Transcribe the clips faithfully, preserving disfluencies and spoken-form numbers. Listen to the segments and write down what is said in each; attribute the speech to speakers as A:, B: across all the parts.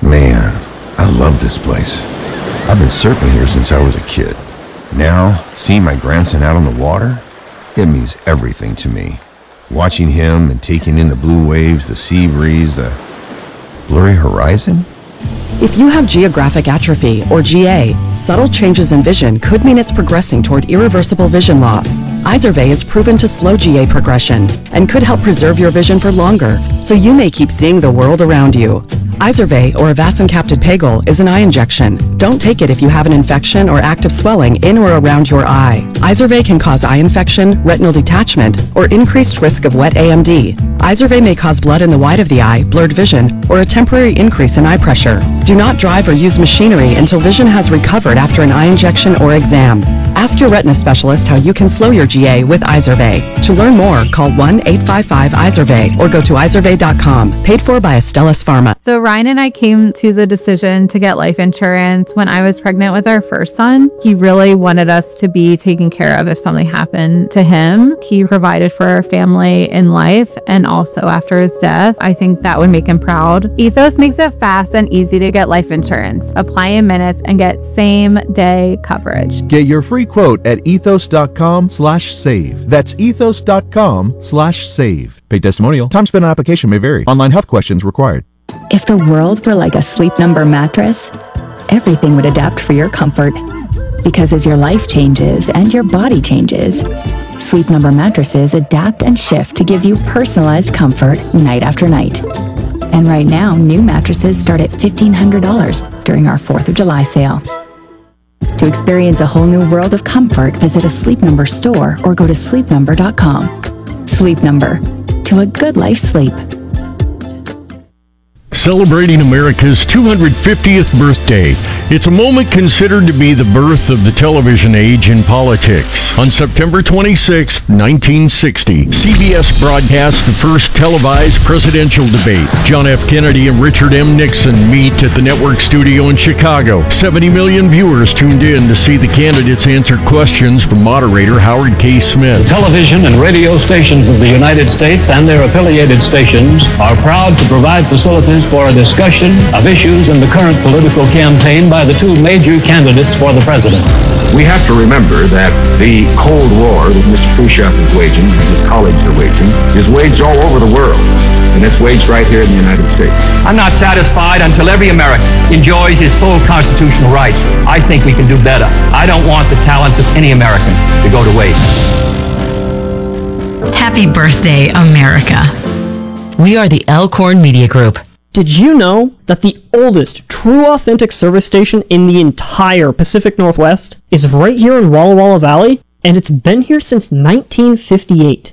A: Man, I love this place. I've been surfing here since I was a kid. Now, seeing my grandson out on the water, it means everything to me. Watching him and taking in the blue waves, the sea breeze, the blurry horizon.
B: If you have geographic atrophy, or G A, subtle changes in vision could mean it's progressing toward irreversible vision loss. Izervay is proven to slow G A progression and could help preserve your vision for longer, so you may keep seeing the world around you. Izervay, or avacincaptad pegol, is an eye injection. Don't take it if you have an infection or active swelling in or around your eye. Izervay can cause eye infection, retinal detachment, or increased risk of wet A M D. Izervay may cause blood in the white of the eye, blurred vision, or a temporary increase in eye pressure. Do not drive or use machinery until vision has recovered after an eye injection or exam. Ask your retina specialist how you can slow your G A with Izervay. To learn more, call one eight five five Izervay or go to izervay dot com. Paid for by Astellas Pharma.
C: So Ryan and I came to the decision to get life insurance when I was pregnant with our first son. He really wanted us to be taken care of if something happened to him. He provided for our family in life and also after his death. I think that would make him proud. Ethos makes it fast and easy to get life insurance. Apply in minutes and get same day coverage.
D: Get your free quote at ethos.com slash save. That's ethos.com slash save. Paid testimonial. Time spent on application may vary. Online health questions required.
E: If the world were like a Sleep Number mattress, everything would adapt for your comfort. Because as your life changes and your body changes, Sleep Number mattresses adapt and shift to give you personalized comfort night after night. And right now, new mattresses start at fifteen hundred dollars during our fourth of July sale. To experience a whole new world of comfort, visit a Sleep Number store or go to sleep number dot com. Sleep Number. To a good life sleep.
F: Celebrating America's two hundred fiftieth birthday. It's a moment considered to be the birth of the television age in politics. On September twenty-sixth, nineteen sixty, C B S broadcast the first televised presidential debate. John F. Kennedy and Richard M. Nixon meet at the network studio in Chicago. seventy million viewers tuned in to see the candidates answer questions from moderator Howard K. Smith.
G: The television and radio stations of the United States and their affiliated stations are proud to provide facilities for a discussion of issues in the current political campaign by the two major candidates for the presidency.
H: We have to remember that the Cold War that Mister Khrushchev is waging and his colleagues are waging is waged all over the world, and it's waged right here in the United States.
I: I'm not satisfied until every American enjoys his full constitutional rights. I think we can do better. I don't want the talents of any American to go to waste.
J: Happy birthday, America. We are the Elkhorn Media Group.
K: Did you know that the oldest true authentic service station in the entire Pacific Northwest is right here in Walla Walla Valley? And it's been here since nineteen fifty-eight.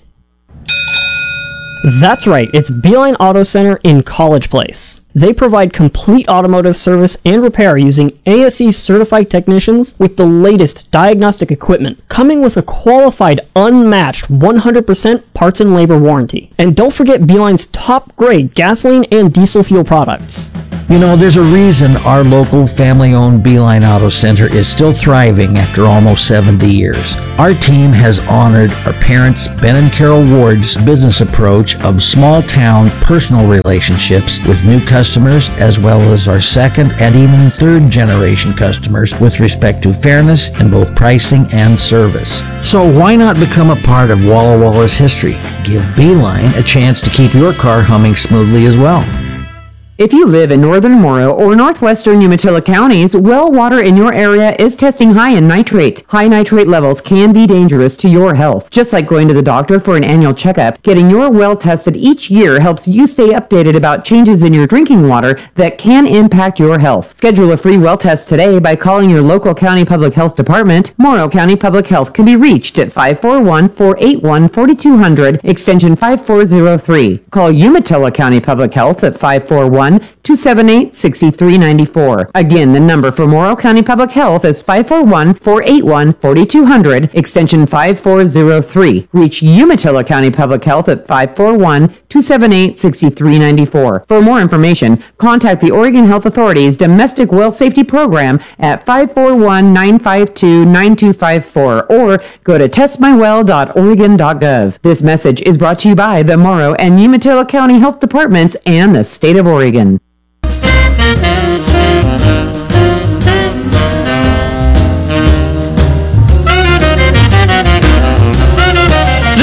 K: That's right, it's Beeline Auto Center in College Place. They provide complete automotive service and repair using A S E certified technicians with the latest diagnostic equipment, coming with a qualified, unmatched one hundred percent parts and labor warranty. And don't forget Beeline's top grade gasoline and diesel fuel products.
L: You know, there's a reason our local family-owned Beeline Auto Center is still thriving after almost seventy years. Our team has honored our parents, Ben and Carol Ward's business approach of small-town personal relationships with new customers, as well as our second and even third-generation customers with respect to fairness in both pricing and service. So why not become a part of Walla Walla's history? Give Beeline a chance to keep your car humming smoothly as well.
M: If you live in northern Morrow or northwestern Umatilla counties, well water in your area is testing high in nitrate. High nitrate levels can be dangerous to your health. Just like going to the doctor for an annual checkup, getting your well tested each year helps you stay updated about changes in your drinking water that can impact your health. Schedule a free well test today by calling your local county public health department. Morrow County Public Health can be reached at five four one, four eight one, four two zero zero, extension five four zero three. Call Umatilla County Public Health at five four one, two seven eight, six three nine four. Again, the number for Morrow County Public Health is five four one, four eight one, four two zero zero, extension five four zero three. Reach Umatilla County Public Health at five four one, two seven eight, six three nine four. For more information, contact the Oregon Health Authority's Domestic Well Safety Program at five four one, nine five two, nine two five four or go to test my well dot oregon dot gov. This message is brought to you by the Morrow and Umatilla County Health Departments and the State of Oregon.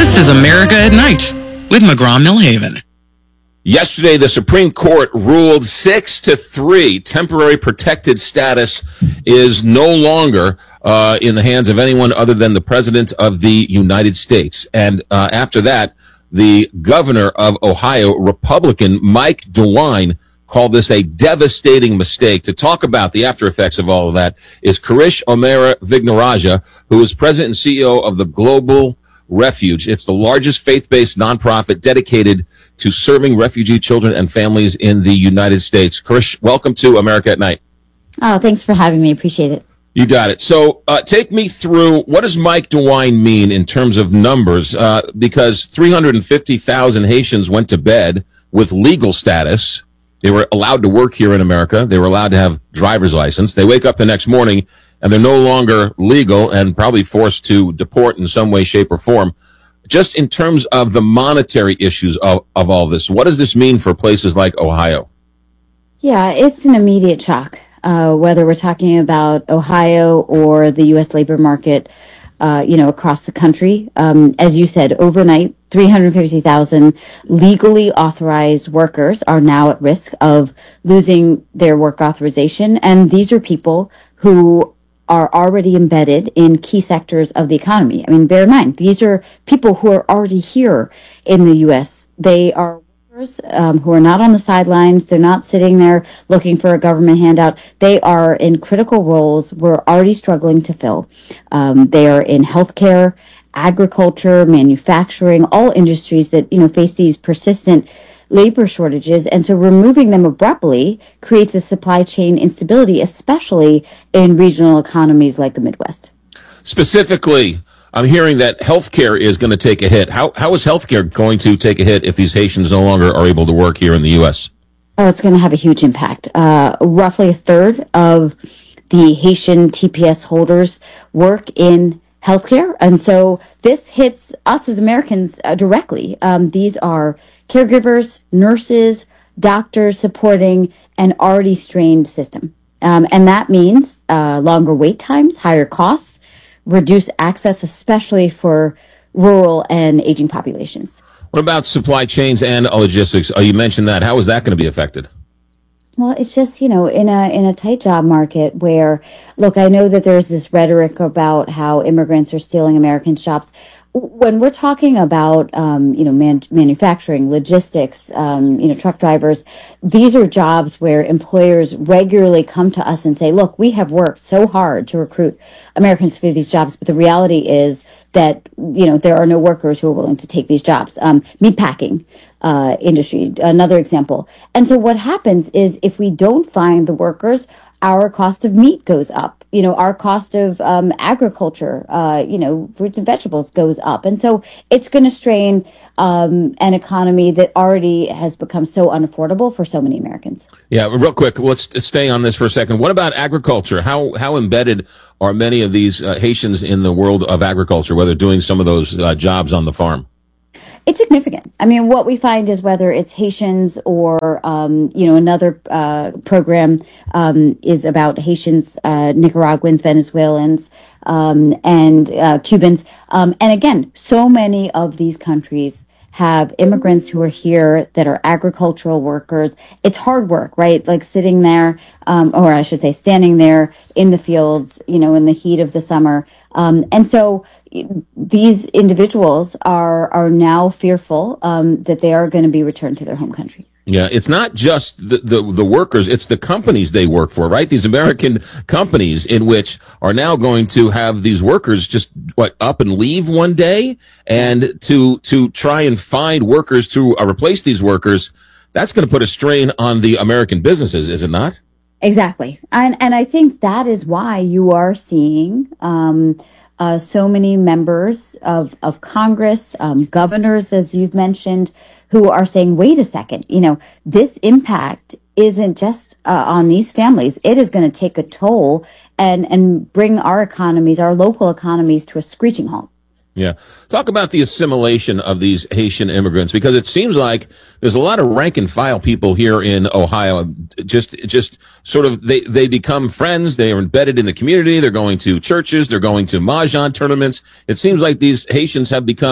N: This is America at Night with McGraw-Millhaven.
O: Yesterday, the Supreme Court ruled six to three. Temporary protected status is no longer uh, in the hands of anyone other than the President of the United States. And uh, after that, the governor of Ohio, Republican Mike DeWine, called this a devastating mistake. To talk about the after effects of all of that is Karish O'Mara Vignaraja, who is president and C E O of the Global Refuge. It's the largest faith-based nonprofit dedicated to serving refugee children and families in the United States. Karish, welcome to America at Night.
P: Oh, thanks for having me. Appreciate it.
O: You got it. So uh, take me through, what does Mike DeWine mean in terms of numbers? Uh, because three hundred fifty thousand Haitians went to bed with legal status. They were allowed to work here in America. They were allowed to have driver's license. They wake up the next morning and they're no longer legal and probably forced to deport in some way, shape, or form. Just in terms of the monetary issues of, of all this, what does this mean for places like Ohio?
P: Yeah, it's an immediate shock, uh, whether we're talking about Ohio or the U S labor market, uh, you know, across the country. Um, as you said, overnight, three hundred fifty thousand legally authorized workers are now at risk of losing their work authorization. And these are people who are already embedded in key sectors of the economy. I mean, bear in mind, these are people who are already here in the U S. They are workers um, who are not on the sidelines. They're not sitting there looking for a government handout. They are in critical roles we're already struggling to fill. Um, they are in healthcare, agriculture, manufacturing, all industries that, you know, face these persistent labor shortages. And so removing them abruptly creates a supply chain instability, especially in regional economies like the Midwest.
O: Specifically, I'm hearing that healthcare is going to take a hit. How How is healthcare going to take a hit if these Haitians no longer are able to work here in the U S?
P: Oh, it's going to have a huge impact. Uh, roughly a third of the Haitian T P S holders work in healthcare. And so this hits us as Americans uh, directly. Um, these are caregivers, nurses, doctors supporting an already strained system. Um, and that means uh, longer wait times, higher costs, reduced access, especially for rural and aging populations.
O: What about supply chains and logistics? Oh, you mentioned that. How is that going to be affected?
P: Well, it's just, you know, in a in a tight job market where, look, I know that there's this rhetoric about how immigrants are stealing Americans' jobs. When we're talking about, um, you know, man, manufacturing, logistics, um, you know, truck drivers, these are jobs where employers regularly come to us and say, look, we have worked so hard to recruit Americans for these jobs, but the reality is that, you know, there are no workers who are willing to take these jobs. Um, meatpacking uh, industry, another example. And so what happens is if we don't find the workers, our cost of meat goes up. You know, our cost of um, agriculture, uh, you know, fruits and vegetables goes up. And so it's going to strain um, an economy that already has become so unaffordable for so many Americans.
O: Yeah, real quick, let's stay on this for a second. What about agriculture? How how embedded are many of these uh, Haitians in the world of agriculture, whether doing some of those uh, jobs on the farm?
P: It's significant. I mean, what we find is whether it's Haitians or, um, you know, another uh, program um, is about Haitians, uh, Nicaraguans, Venezuelans, um, and uh, Cubans. Um, and again, so many of these countries have immigrants who are here that are agricultural workers. It's hard work, right? Like sitting there, um, or I should say standing there in the fields, you know, in the heat of the summer. Um, and so these individuals are are now fearful um, that they are going to be returned to their home country.
O: Yeah, it's not just the, the, the workers, it's the companies they work for, right? These American companies in which are now going to have these workers just, what, up and leave one day? And to to try and find workers to uh, replace these workers, that's going to put a strain on the American businesses, is it not?
P: Exactly. And, and I think that is why you are seeing um, uh, so many members of, of Congress, um, governors, as you've mentioned, who are saying, wait a second, you know, this impact isn't just uh, on these families. It is going to take a toll and, and bring our economies, our local economies, to a screeching halt.
O: Yeah. Talk about the assimilation of these Haitian immigrants, because it seems like there's a lot of rank and file people here in Ohio. Just, just sort of, they, they become friends. They are embedded in the community. They're going to churches. They're going to mahjong tournaments. It seems like these Haitians have become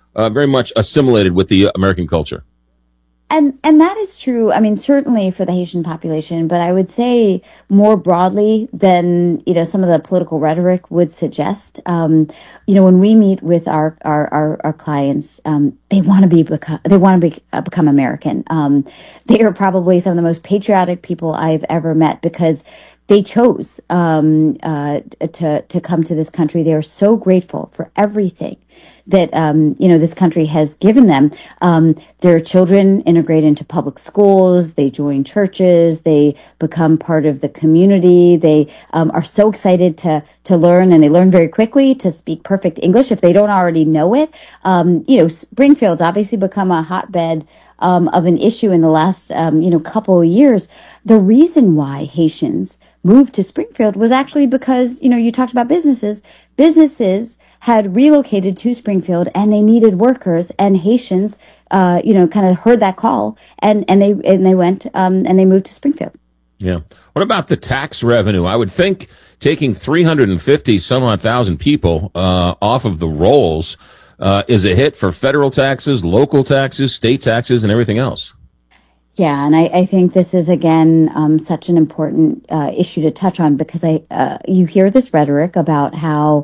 O: uh, very much assimilated with the American culture.
P: And and that is true. I mean, certainly for the Haitian population, but I would say more broadly than, you know, some of the political rhetoric would suggest. Um, you know, when we meet with our our our, our clients, um, they want to be become, they want to be uh, become American. Um, they are probably some of the most patriotic people I've ever met because they chose um, uh, to to come to this country. They are so grateful for everything that um, you know this country has given them. Um, their children integrate into public schools. They join churches. They become part of the community. They um, are so excited to to learn, and they learn very quickly to speak perfect English if they don't already know it. Um, you know, Springfield's obviously become a hotbed um, of an issue in the last um, you know couple of years. The reason why Haitians moved to Springfield was actually because, you know, you talked about businesses. Businesses had relocated to Springfield and they needed workers, and Haitians, uh, you know, kind of heard that call and, and they and they went um, and they moved to Springfield.
O: Yeah. What about the tax revenue? I would think taking three hundred fifty some odd thousand people uh, off of the rolls uh, is a hit for federal taxes, local taxes, state taxes, and everything else.
P: Yeah, and I, I think this is, again, um, such an important uh, issue to touch on because I uh, you hear this rhetoric about how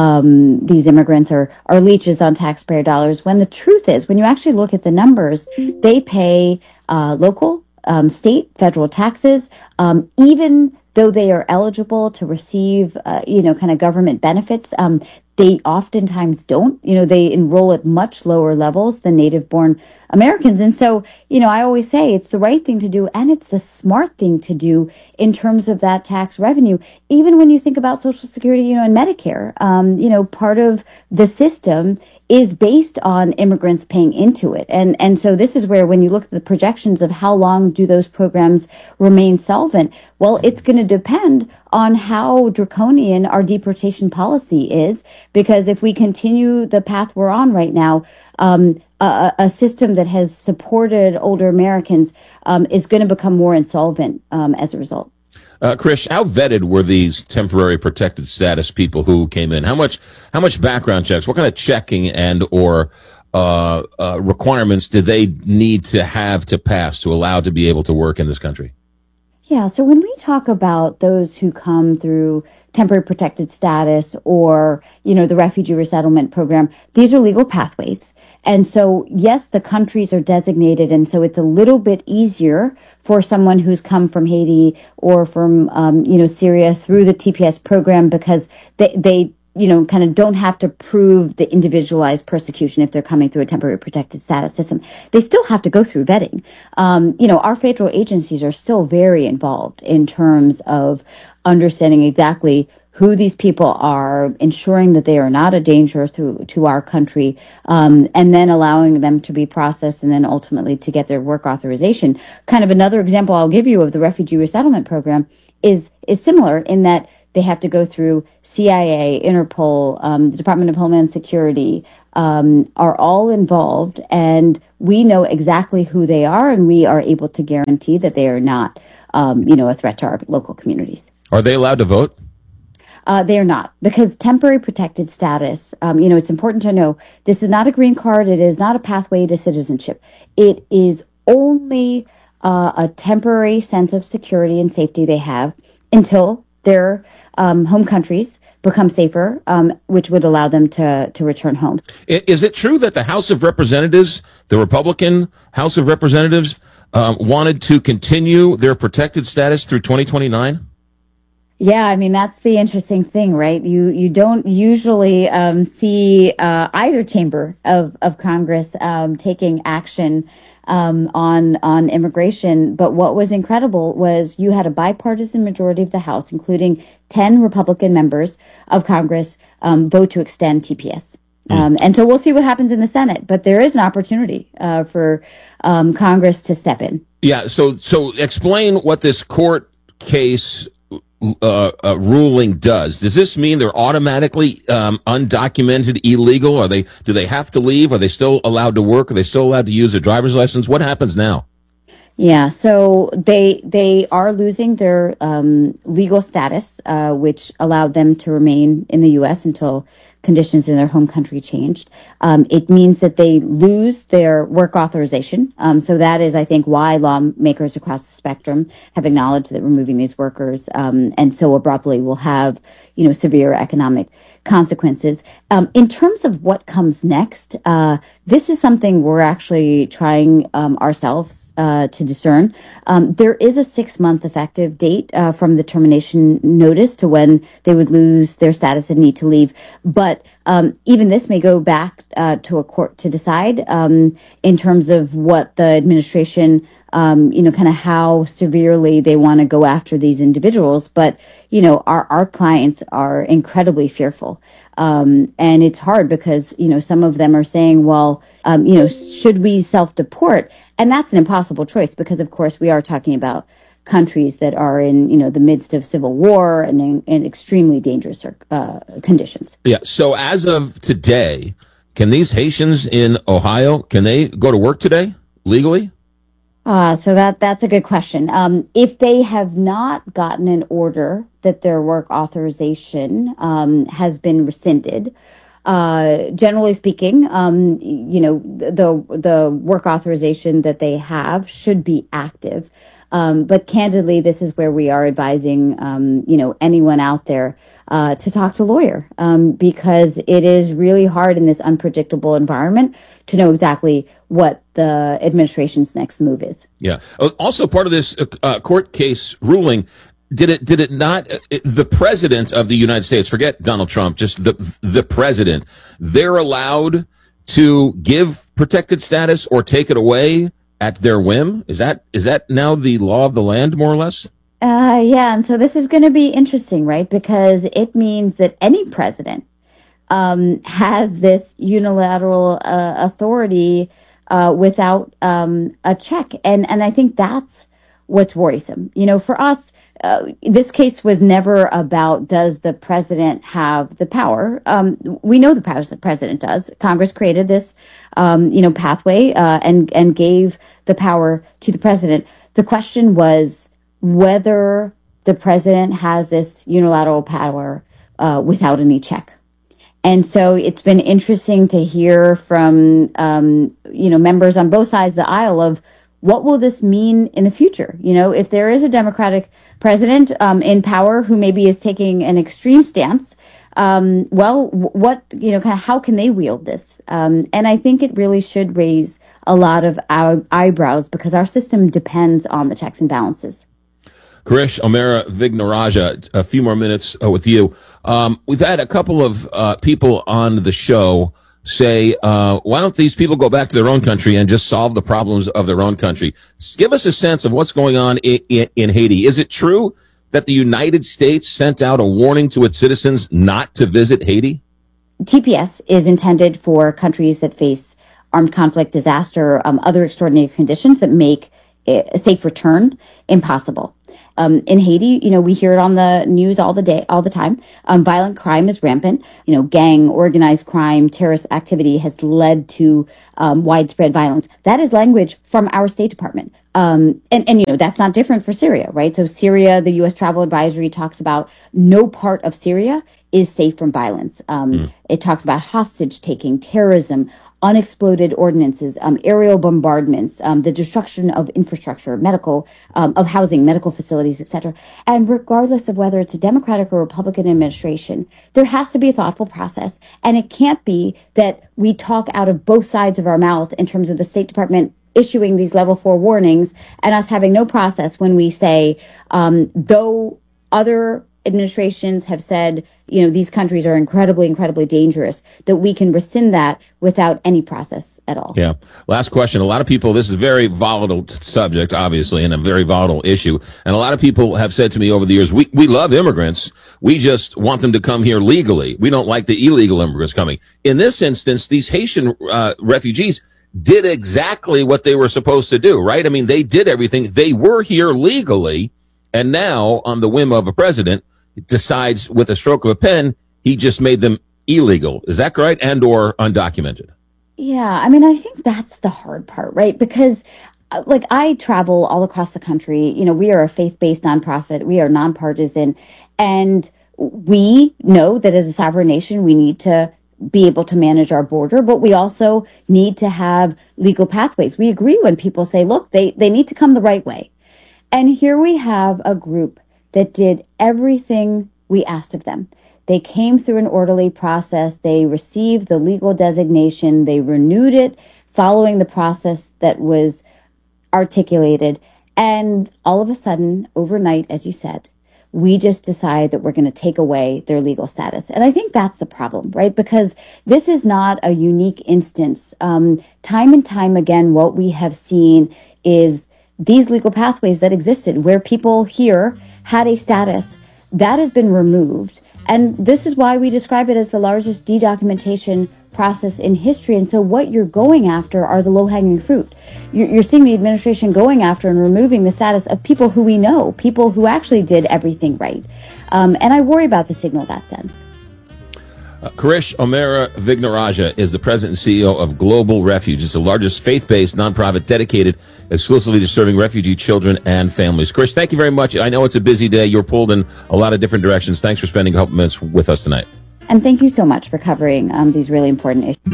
P: um, these immigrants are, are leeches on taxpayer dollars, when the truth is, when you actually look at the numbers, they pay uh, local, um, state, federal taxes, um, even though they are eligible to receive, uh, you know, kind of government benefits. Um, they oftentimes don't. You know, they enroll at much lower levels than native-born Americans. And so, you know, I always say it's the right thing to do, and it's the smart thing to do in terms of that tax revenue. Even when you think about Social Security, you know, and Medicare, um, you know, part of the system is based on immigrants paying into it. And and so this is where, when you look at the projections of how long do those programs remain solvent, well, it's going to depend on how draconian our deportation policy is, because if we continue the path we're on right now, um, a, a system that has supported older Americans um, is going to become more insolvent um, as a result.
O: Uh, Krish, how vetted were these temporary protected status people who came in? How much, how much background checks? What kind of checking and or uh, uh, requirements did they need to have to pass to allow to be able to work in this country?
P: Yeah, so when we talk about those who come through temporary protected status or, you know, the refugee resettlement program, these are legal pathways. And so, yes, the countries are designated, and so it's a little bit easier for someone who's come from Haiti or from, um, you know, Syria through the T P S program, because they, they, you know, kind of don't have to prove the individualized persecution if they're coming through a temporary protected status system. They still have to go through vetting. Um, you know, our federal agencies are still very involved in terms of understanding exactly who these people are, ensuring that they are not a danger to, to our country, um, and then allowing them to be processed and then ultimately to get their work authorization. Kind of another example I'll give you of the refugee resettlement program is, is similar in that they have to go through C I A, Interpol, um, the Department of Homeland Security, um, are all involved, and we know exactly who they are, and we are able to guarantee that they are not, um, you know, a threat to our local communities.
O: Are they allowed to vote?
P: Uh, they are not, because temporary protected status, um, you know, it's important to know this is not a green card. It is not a pathway to citizenship. It is only uh, a temporary sense of security and safety they have until their um, home countries become safer, um, which would allow them to, to return home.
O: Is it true that the House of Representatives, the Republican House of Representatives, um, wanted to continue their protected status through twenty twenty-nine?
P: Yeah, I mean, that's the interesting thing, right? You you don't usually um, see uh, either chamber of, of Congress um, taking action um, on on immigration. But what was incredible was you had a bipartisan majority of the House, including ten Republican members of Congress, um, vote to extend T P S. Mm. Um, and so we'll see what happens in the Senate. But there is an opportunity uh, for um, Congress to step in.
O: Yeah, so so explain what this court case Uh, uh, ruling does. Does this mean they're automatically um, undocumented, illegal? Are they? Do they have to leave? Are they still allowed to work? Are they still allowed to use their driver's license? What happens now?
P: Yeah, so they they are losing their um, legal status, uh, which allowed them to remain in the U S until conditions in their home country changed. Um, it means that they lose their work authorization. Um, so that is, I think, why lawmakers across the spectrum have acknowledged that removing these workers um, and so abruptly will have, you know, severe economic consequences. Um, in terms of what comes next, uh, this is something we're actually trying um, ourselves uh, to discern. Um, there is a six-month effective date uh, from the termination notice to when they would lose their status and need to leave. But um, even this may go back uh, to a court to decide um, in terms of what the administration, um, you know, kind of how severely they want to go after these individuals. But, you know, our, our clients are incredibly fearful. Um, and it's hard because, you know, some of them are saying, well, um, you know, should we self-deport? And that's an impossible choice because, of course, we are talking about countries that are in, you know, the midst of civil war and in, in extremely dangerous uh, conditions.
O: Yeah. So as of today, can these Haitians in Ohio, can they go to work today legally?
P: Uh, so that that's a good question. Um, if they have not gotten an order that their work authorization um, has been rescinded, uh, generally speaking, um, you know, the the work authorization that they have should be active. Um, but candidly, this is where we are advising, um, you know, anyone out there uh, to talk to a lawyer um, because it is really hard in this unpredictable environment to know exactly what the administration's next move is.
O: Yeah. Also, part of this uh, court case ruling, did it did it not? Uh, the president of the United States, forget Donald Trump, just the the president, they're allowed to give protected status or take it away at their whim? Is that is that now the law of the land, more or less?
P: Uh, yeah, and so this is going to be interesting, right? Because it means that any president um, has this unilateral uh, authority uh, without um, a check, and and I think that's what's worrisome. You know, for us, uh, this case was never about does the president have the power. Um, we know the power the president does. Congress created this, um, you know, pathway uh, and and gave the power to the president. The question was whether the president has this unilateral power uh, without any check. And so it's been interesting to hear from, um, you know, members on both sides of the aisle of what will this mean in the future? You know, if there is a Democratic president um, in power who maybe is taking an extreme stance, um, well, what, you know, kind of how can they wield this? Um, and I think it really should raise a lot of our eyebrows because our system depends on the checks and balances.
O: Karish O'Meara Vignarajah, a few more minutes uh, with you. Um, we've had a couple of uh, people on the show say, uh, why don't these people go back to their own country and just solve the problems of their own country? Give us a sense of what's going on in, in, in Haiti. Is it true that the United States sent out a warning to its citizens not to visit Haiti?
P: T P S is intended for countries that face armed conflict, disaster, um, other extraordinary conditions that make a safe return impossible. Um, in Haiti, you know, we hear it on the news all the day, all the time. Um, violent crime is rampant. You know, gang, organized crime, terrorist activity has led to um, widespread violence. That is language from our State Department. Um, and, and, you know, that's not different for Syria, right? So Syria, the U S Travel Advisory talks about no part of Syria is safe from violence. Um, mm. It talks about hostage taking, terrorism, unexploded ordinances, um, aerial bombardments, um, the destruction of infrastructure, medical, um, of housing, medical facilities, et cetera. And regardless of whether it's a Democratic or Republican administration, there has to be a thoughtful process. And it can't be that we talk out of both sides of our mouth in terms of the State Department issuing these level four warnings and us having no process when we say, um, though other administrations have said, you know, these countries are incredibly, incredibly dangerous, that we can rescind that without any process at all.
O: Yeah. Last question. A lot of people, this is a very volatile t- subject, obviously, and a very volatile issue. And a lot of people have said to me over the years, we, we love immigrants. We just want them to come here legally. We don't like the illegal immigrants coming. In this instance, these Haitian uh, refugees did exactly what they were supposed to do, right? I mean, they did everything. They were here legally. And now, on the whim of a president, decides with a stroke of a pen, he just made them illegal. Is that correct? And or undocumented?
P: Yeah, I mean, I think that's the hard part, right? Because uh, like I travel all across the country. You know, we are a faith-based nonprofit. We are nonpartisan. And we know that as a sovereign nation, we need to be able to manage our border, but we also need to have legal pathways. We agree when people say, look, they, they need to come the right way. And here we have a group that did everything we asked of them. They came through an orderly process. They received the legal designation. They renewed it following the process that was articulated. And all of a sudden, overnight, as you said, we just decide that we're going to take away their legal status. And I think that's the problem, right? Because this is not a unique instance. Um, time and time again, what we have seen is these legal pathways that existed where people here had a status that has been removed. And this is why we describe it as the largest de-documentation process in history. And so what you're going after are the low-hanging fruit. You're, you're seeing the administration going after and removing the status of people who we know, people who actually did everything right. Um, and I worry about the signal in that sense.
O: Uh, Karish Omera Vignaraja is the president and C E O of Global Refuge. It's the largest faith-based nonprofit dedicated exclusively to serving refugee children and families. Karish, thank you very much. I know it's a busy day. You're pulled in a lot of different directions. Thanks for spending a couple minutes with us tonight.
P: And thank you so much for covering um, these really important issues.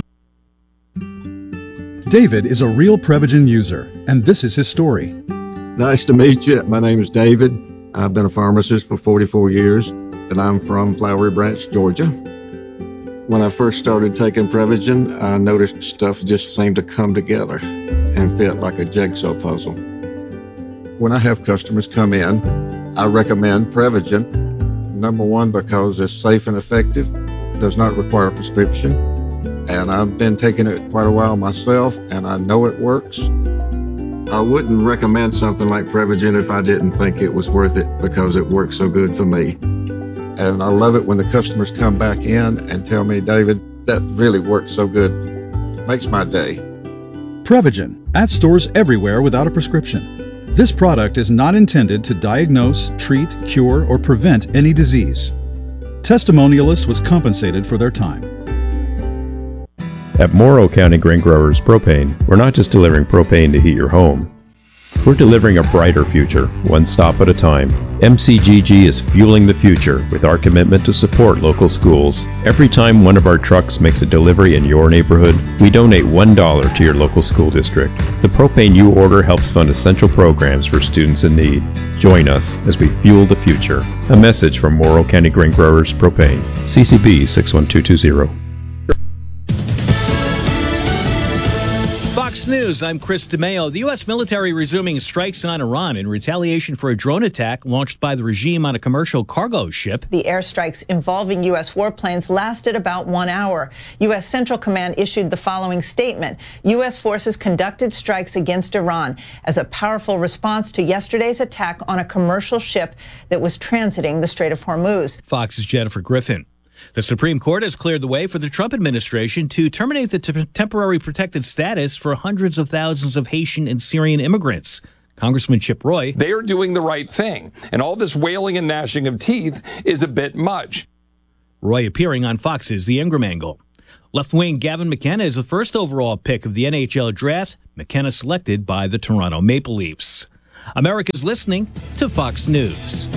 Q: David is a real Prevagen user, and this is his story.
R: Nice to meet you. My name is David. I've been a pharmacist for forty-four years, and I'm from Flowery Branch, Georgia. When I first started taking Prevagen, I noticed stuff just seemed to come together and fit like a jigsaw puzzle. When I have customers come in, I recommend Prevagen. Number one, because it's safe and effective, does not require a prescription, and I've been taking it quite a while myself, and I know it works. I wouldn't recommend something like Prevagen if I didn't think it was worth it because it works so good for me. And I love it when the customers come back in and tell me, David, that really works so good. It makes my day.
Q: Prevagen, at stores everywhere without a prescription. This product is not intended to diagnose, treat, cure, or prevent any disease. Testimonialist was compensated for their time.
S: At Morrow County Grain Growers Propane, we're not just delivering propane to heat your home. We're delivering a brighter future, one stop at a time. M C G G is fueling the future with our commitment to support local schools. Every time one of our trucks makes a delivery in your neighborhood, we donate one dollar to your local school district. The propane you order helps fund essential programs for students in need. Join us as we fuel the future. A message from Morrow County Grain Growers Propane. C C B six one two two zero.
T: Fox News, I'm Chris DeMeo. The U S military resuming strikes on Iran in retaliation for a drone attack launched by the regime on a commercial cargo ship.
U: The airstrikes involving U S warplanes lasted about one hour. U S Central Command issued the following statement. U S forces conducted strikes against Iran as a powerful response to yesterday's attack on a commercial ship that was transiting the Strait of Hormuz.
T: Fox's Jennifer Griffin. The Supreme Court has cleared the way for the Trump administration to terminate the t- temporary protected status for hundreds of thousands of Haitian and Syrian immigrants. Congressman Chip Roy.
V: They are doing the right thing, and all this wailing and gnashing of teeth is a bit much.
T: Roy appearing on Fox's The Ingram Angle. Left wing Gavin McKenna is the first overall pick of the N H L draft. McKenna selected by the Toronto Maple Leafs. America's listening to Fox News.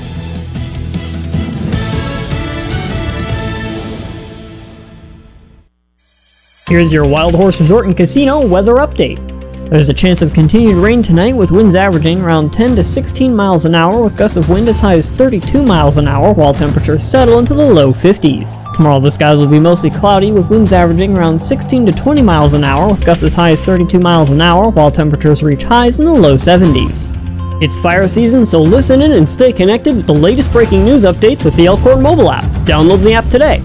K: Here's your Wild Horse Resort and Casino weather update. There's a chance of continued rain tonight with winds averaging around ten to sixteen miles an hour with gusts of wind as high as thirty-two miles an hour while temperatures settle into the low fifties. Tomorrow the skies will be mostly cloudy with winds averaging around sixteen to twenty miles an hour with gusts as high as thirty-two miles an hour while temperatures reach highs in the low seventies. It's fire season, so listen in and stay connected with the latest breaking news updates with the Elkhorn mobile app. Download the app today.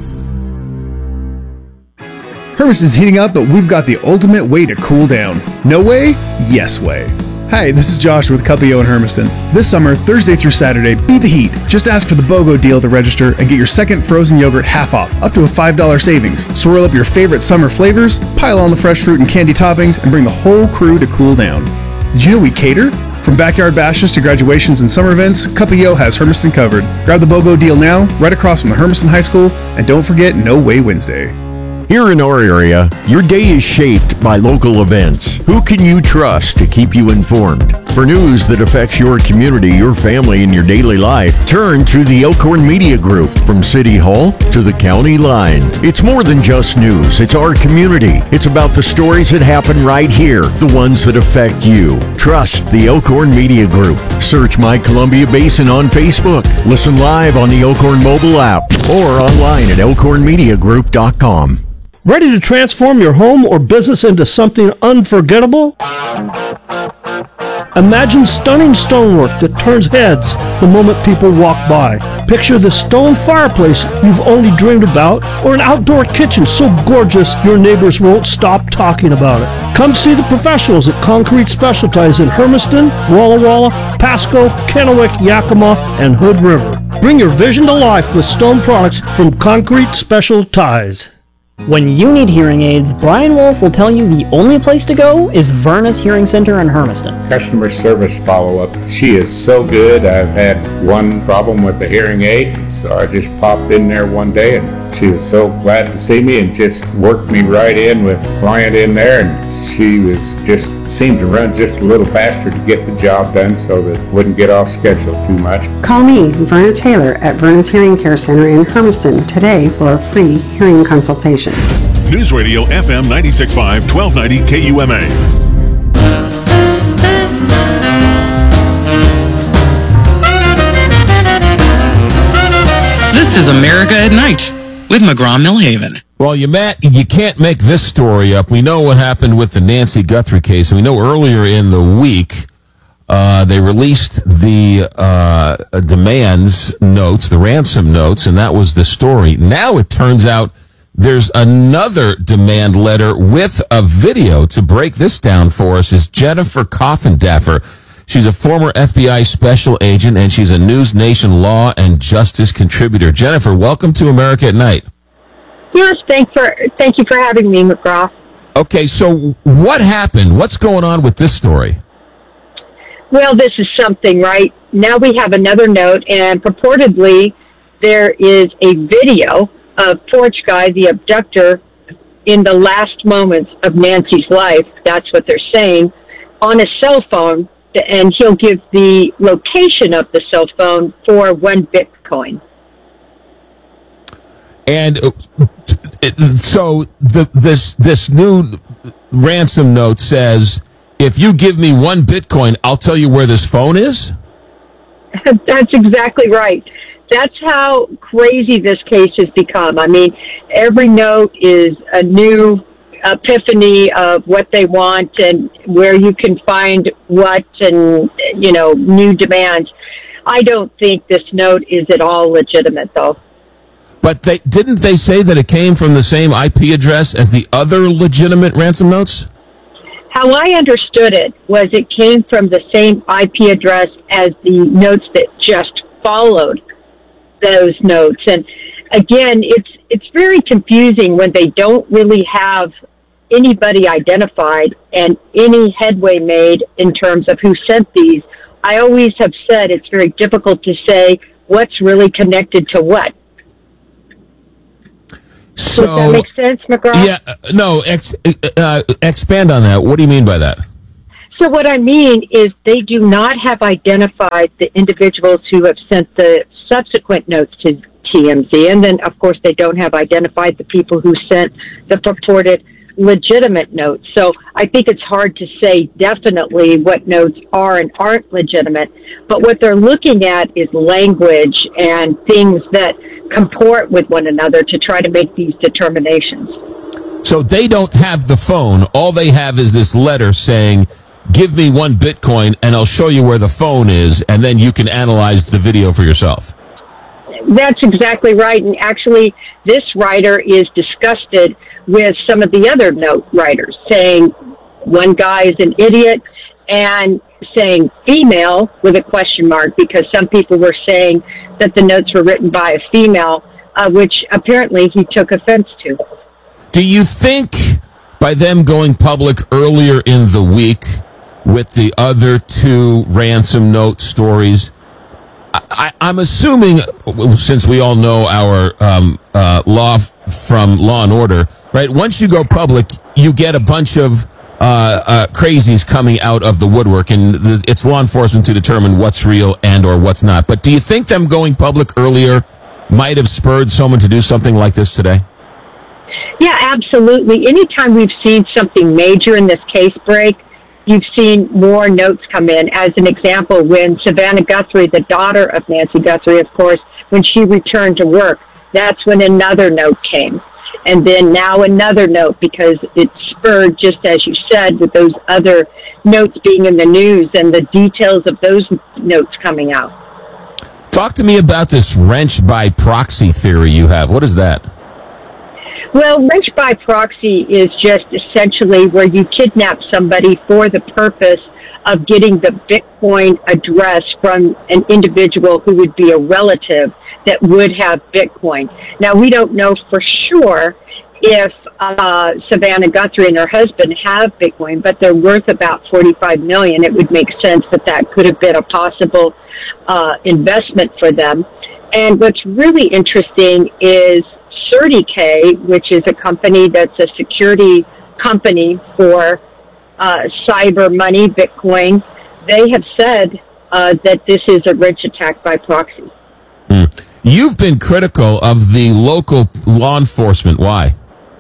W: Hermiston's heating up, but we've got the ultimate way to cool down. No way? Yes way. Hi, this is Josh with Cuppio in Hermiston. This summer, Thursday through Saturday, beat the heat. Just ask for the BOGO deal to register and get your second frozen yogurt half off, up to a five dollars savings. Swirl up your favorite summer flavors, pile on the fresh fruit and candy toppings, and bring the whole crew to cool down. Did you know we cater? From backyard bashes to graduations and summer events, Cuppio has Hermiston covered. Grab the BOGO deal now, right across from the Hermiston High School, and don't forget No Way Wednesday.
F: Here in our area, your day is shaped by local events. Who can you trust to keep you informed? For news that affects your community, your family, and your daily life, turn to the Elkhorn Media Group. From City Hall to the county line. It's more than just news. It's our community. It's about the stories that happen right here, the ones that affect you. Trust the Elkhorn Media Group. Search My Columbia Basin on Facebook. Listen live on the Elkhorn mobile app or online at elkhorn media group dot com.
A: Ready to transform your home or business into something unforgettable? Imagine stunning stonework that turns heads the moment people walk by. Picture the stone fireplace you've only dreamed about, or an outdoor kitchen so gorgeous your neighbors won't stop talking about it. Come see the professionals at Concrete Specialties in Hermiston, Walla Walla, Pasco, Kennewick, Yakima, and Hood River. Bring your vision to life with stone products from Concrete Specialties.
K: When you need hearing aids, Brian Wolf will tell you the only place to go is Vernus Hearing Center in Hermiston.
B: Customer service follow-up. She is so good. I've had one problem with the hearing aid, so I just popped in there one day and she was so glad to see me and just worked me right in with a client in there, and she was just seemed to run just a little faster to get the job done so that it wouldn't get off schedule too much.
C: Call me, Verna Taylor, at Vernus Hearing Care Center in Hermiston today for a free hearing consultation.
X: News Radio F M ninety-six point five, twelve ninety K U M A.
N: This is America at Night with McGraw-Millhaven.
O: Well, you Matt, you can't make this story up. We know what happened with the Nancy Guthrie case. We know earlier in the week uh, they released the uh, demands notes, the ransom notes, and that was the story. Now it turns out there's another demand letter with a video. To break this down for us is Jennifer Coffindaffer. She's a former F B I special agent, and she's a News Nation law and justice contributor. Jennifer, welcome to America at Night.
Y: Yes, thanks for, thank you for having me, McGraw.
O: Okay, so what happened? What's going on with this story?
Y: Well, this is something, right? Now we have another note, and purportedly there is a video of Porch Guy, the abductor, in the last moments of Nancy's life. That's what they're saying, on a cell phone, and he'll give the location of the cell phone for one Bitcoin.
O: And uh, so the, this this new ransom note says, if you give me one Bitcoin, I'll tell you where this phone is?
Y: That's exactly right. That's how crazy this case has become. I mean, every note is a new epiphany of what they want and where you can find what, and, you know, new demands. I don't think this note is at all legitimate, though.
O: But they didn't they say that it came from the same I P address as the other legitimate ransom notes?
Y: How I understood it was it came from the same I P address as the notes that just followed those notes. And again, it's it's very confusing when they don't really have anybody identified and any headway made in terms of who sent these. I always have said it's very difficult to say what's really connected to what.
O: So,
Y: does that make sense, McGraw?
O: Yeah, uh, no, ex, uh, expand on that. What do you mean by that?
Y: So what I mean is they do not have identified the individuals who have sent the subsequent notes to T M Z, and then, of course, they don't have identified the people who sent the purported legitimate notes. So I think it's hard to say definitely what notes are and aren't legitimate, but what they're looking at is language and things that comport with one another to try to make these determinations.
O: So they don't have the phone. All they have is this letter saying, give me one Bitcoin and I'll show you where the phone is, and then you can analyze the video for yourself.
Y: That's exactly right. And actually, this writer is disgusted with some of the other note writers, saying one guy is an idiot and saying female with a question mark, because some people were saying that the notes were written by a female, uh, which apparently he took offense to.
O: Do you think by them going public earlier in the week with the other two ransom note stories, I, I'm assuming, since we all know our um, uh, law f- from Law and Order, right? Once you go public, you get a bunch of uh, uh, crazies coming out of the woodwork, and the, it's law enforcement to determine what's real and or what's not. But do you think them going public earlier might have spurred someone to do something like this today?
Y: Yeah, absolutely. Anytime we've seen something major in this case break, you've seen more notes come in. As an example, when Savannah Guthrie, the daughter of Nancy Guthrie, of course, when she returned to work, that's when another note came. And then now another note, because it spurred, just as you said, with those other notes being in the news and the details of those notes coming out.
O: Talk to me about this wrench by proxy theory you have. What is that?
Y: Well, wrench by proxy is just essentially where you kidnap somebody for the purpose of getting the Bitcoin address from an individual who would be a relative that would have Bitcoin. Now, we don't know for sure if uh, Savannah Guthrie and her husband have Bitcoin, but they're worth about forty-five million dollars. It would make sense that that could have been a possible uh, investment for them. And what's really interesting is CertiK, which is a company that's a security company for uh, cyber money, Bitcoin. They have said uh, that this is a wrench attack by proxy.
O: Mm. You've been critical of the local law enforcement. Why?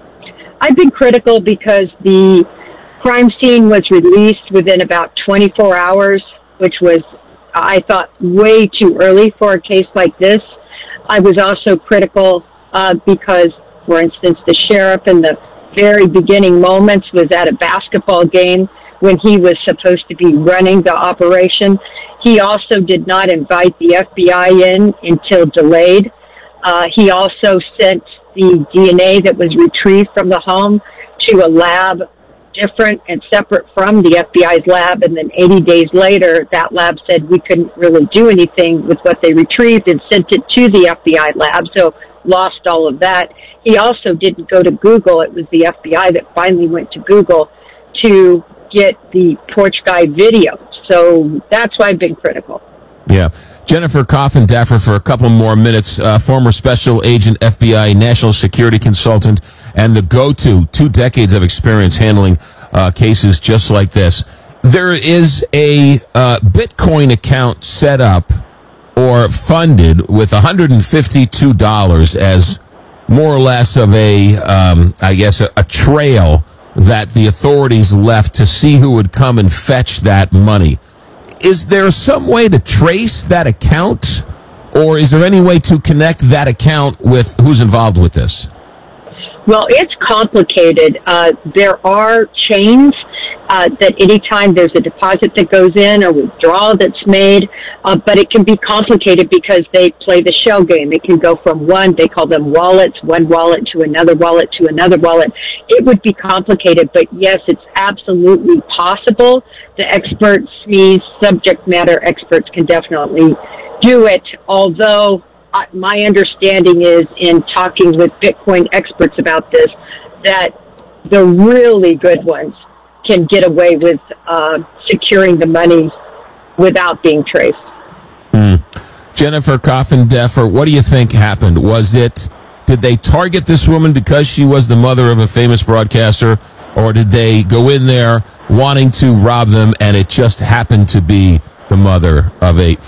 Y: I've been critical because the crime scene was released within about twenty-four hours, which was, I thought, way too early for a case like this. I was also critical uh, because, for instance, the sheriff in the very beginning moments was at a basketball game when he was supposed to be running the operation. He also did not invite the F B I in until delayed. Uh, he also sent the D N A that was retrieved from the home to a lab different and separate from the F B I's lab, and then eighty days later, that lab said we couldn't really do anything with what they retrieved and sent it to the F B I lab, so lost all of that. He also didn't go to Google. It was the F B I that finally went to Google to get the porch guy video. So that's why I've been critical.
O: Yeah. Jennifer Coffin-Daffer for a couple more minutes, uh, former special agent, F B I, national security consultant, and the go-to, two decades of experience handling uh, cases just like this. There is a uh, Bitcoin account set up or funded with one hundred fifty-two dollars as more or less of a, um, I guess, a, a trail that the authorities left to see who would come and fetch that money. Is there some way to trace that account, or is there any way to connect that account with who's involved with this?
Y: Well, it's complicated. Uh, there are chains uh, that anytime there's a deposit that goes in or withdrawal that's made, uh, but it can be complicated because they play the shell game. It can go from one, they call them wallets, one wallet to another wallet to another wallet. It would be complicated, but yes, it's absolutely possible. The experts, these subject matter experts, can definitely do it, although uh, my understanding is, in talking with Bitcoin experts about this, that the really good ones can get away with uh, securing the money without being traced.
O: Mm. Jennifer Coffin-Daffer, what do you think happened? Was it, did they target this woman because she was the mother of a famous broadcaster, or did they go in there wanting to rob them and it just happened to be the mother of a